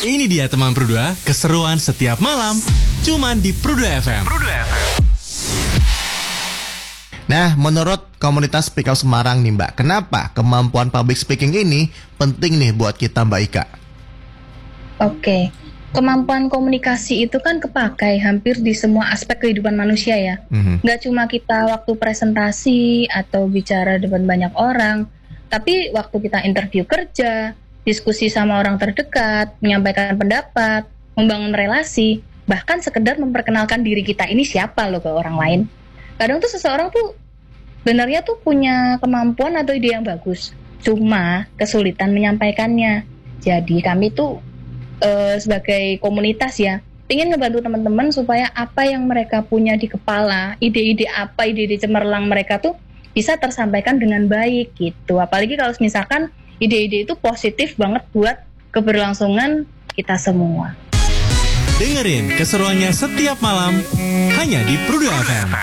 Ini dia teman Prudua, keseruan setiap malam, cuman di Prudua FM. Nah, menurut komunitas Speak Up Semarang nih Mbak, kenapa kemampuan public speaking ini penting nih buat kita Mbak Ika? Oke, kemampuan komunikasi itu kan kepakai hampir di semua aspek kehidupan manusia ya. Nggak cuma kita waktu presentasi atau bicara depan banyak orang, tapi waktu kita interview kerja, diskusi sama orang terdekat, menyampaikan pendapat, membangun relasi, bahkan sekedar memperkenalkan diri kita ini siapa loh ke orang lain. Kadang tuh seseorang tuh sebenarnya tuh punya kemampuan atau ide yang bagus, cuma kesulitan menyampaikannya. Jadi kami tuh sebagai komunitas ya, ingin ngebantu teman-teman supaya apa yang mereka punya di kepala, ide-ide apa, ide-ide cemerlang mereka tuh bisa tersampaikan dengan baik gitu. Apalagi kalau misalkan ide-ide itu positif banget buat keberlangsungan kita semua. Dengerin keseruannya setiap malam hanya di Prudua FM.